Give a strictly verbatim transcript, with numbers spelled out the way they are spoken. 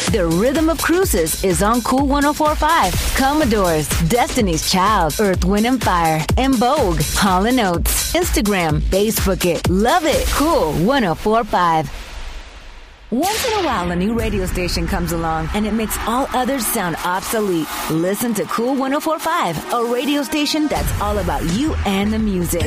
The rhythm of cruises is on Cool ten forty-five. Commodores, Destiny's Child, Earth, Wind and Fire, and Vogue. Hall and Oates. Instagram, Facebook it. Love it. Cool ten forty-five. Once in a while, a new radio station comes along and it makes all others sound obsolete. Listen to Cool ten forty-five, a radio station that's all about you and the music.